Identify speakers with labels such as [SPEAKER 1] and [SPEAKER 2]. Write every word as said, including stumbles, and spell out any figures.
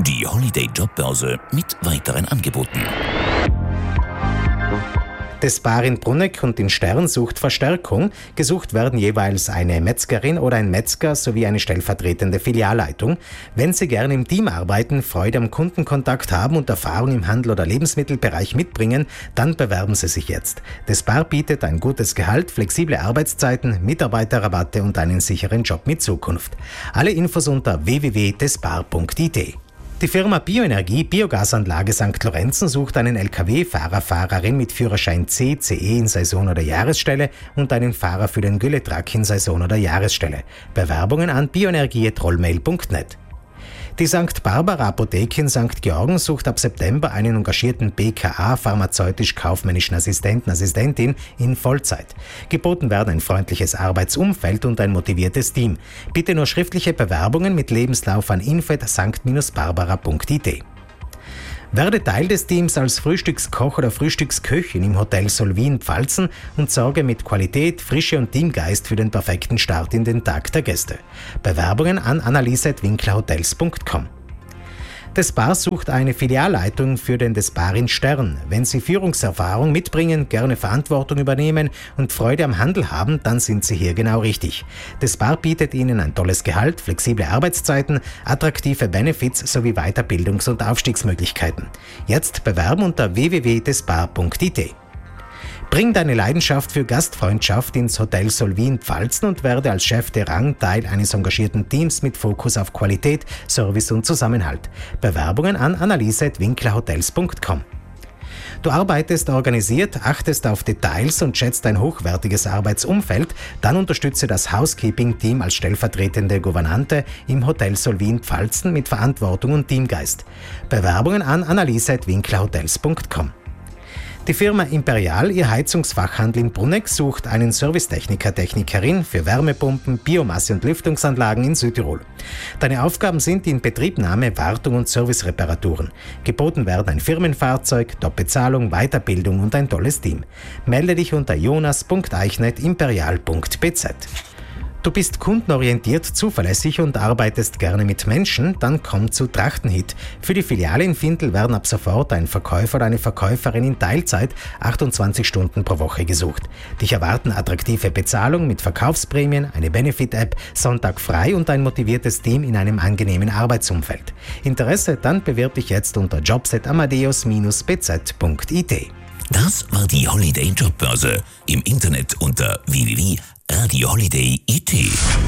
[SPEAKER 1] Die Holiday Jobbörse mit weiteren Angeboten.
[SPEAKER 2] Das Paar in Brunegg und in Stern sucht Verstärkung. Gesucht werden jeweils eine Metzgerin oder ein Metzger sowie eine stellvertretende Filialleitung. Wenn Sie gerne im Team arbeiten, Freude am Kundenkontakt haben und Erfahrung im Handel- oder Lebensmittelbereich mitbringen, dann bewerben Sie sich jetzt. Das Paar bietet ein gutes Gehalt, flexible Arbeitszeiten, Mitarbeiterrabatte und einen sicheren Job mit Zukunft. Alle Infos unter w w w punkt despar punkt i t. Die Firma Bioenergie Biogasanlage Sankt Lorenzen sucht einen L K W-Fahrer, Fahrerin mit Führerschein C, C E in Saison- oder Jahresstelle und einen Fahrer für den Gülletruck in Saison- oder Jahresstelle. Bewerbungen an bioenergie at rollmail punkt net. Die Sankt Barbara Apotheke in Sankt Georgen sucht ab September einen engagierten B K A pharmazeutisch-kaufmännischen Assistenten, Assistentin in Vollzeit. Geboten werden ein freundliches Arbeitsumfeld und ein motiviertes Team. Bitte nur schriftliche Bewerbungen mit Lebenslauf an info at sankt barbara punkt i t. Werde Teil des Teams als Frühstückskoch oder Frühstücksköchin im Hotel Solvin Pfalzen und sorge mit Qualität, Frische und Teamgeist für den perfekten Start in den Tag der Gäste. Bewerbungen an annalise at winklerhotels punkt com. Das Paar sucht eine Filialleitung für den Das Paar in Stern. Wenn Sie Führungserfahrung mitbringen, gerne Verantwortung übernehmen und Freude am Handel haben, dann sind Sie hier genau richtig. Das Paar bietet Ihnen ein tolles Gehalt, flexible Arbeitszeiten, attraktive Benefits sowie Weiterbildungs- und Aufstiegsmöglichkeiten. Jetzt bewerben unter w w w punkt despar punkt i t. Bring deine Leidenschaft für Gastfreundschaft ins Hotel Solvin Pfalzen und werde als Chef de Rang Teil eines engagierten Teams mit Fokus auf Qualität, Service und Zusammenhalt. Bewerbungen an annalise at winklerhotels punkt com. Du arbeitest organisiert, achtest auf Details und schätzt ein hochwertiges Arbeitsumfeld, dann unterstütze das Housekeeping-Team als stellvertretende Gouvernante im Hotel Solvin Pfalzen mit Verantwortung und Teamgeist. Bewerbungen an annalise at winklerhotels punkt com. Die Firma Imperial, ihr Heizungsfachhandel in Brunegg, sucht einen Servicetechniker, Technikerin für Wärmepumpen, Biomasse- und Lüftungsanlagen in Südtirol. Deine Aufgaben sind die Inbetriebnahme, Wartung und Servicereparaturen. Geboten werden ein Firmenfahrzeug, Top-Bezahlung, Weiterbildung und ein tolles Team. Melde dich unter jonas punkt eichnet imperial punkt b z. Du bist kundenorientiert, zuverlässig und arbeitest gerne mit Menschen, dann komm zu Trachtenhit. Für die Filiale in Findel werden ab sofort ein Verkäufer oder eine Verkäuferin in Teilzeit achtundzwanzig Stunden pro Woche gesucht. Dich erwarten attraktive Bezahlung mit Verkaufsprämien, eine Benefit-App, Sonntag frei und ein motiviertes Team in einem angenehmen Arbeitsumfeld. Interesse? Dann bewirb dich jetzt unter jobs at amadeus b z punkt i t.
[SPEAKER 1] Das war die Holiday Jobbörse. Im Internet unter w w w punkt radio holiday punkt i t.